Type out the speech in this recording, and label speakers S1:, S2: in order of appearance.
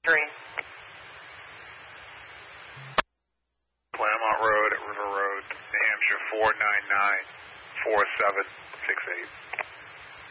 S1: Green.
S2: Claremont Road at River Road, New Hampshire 4994768.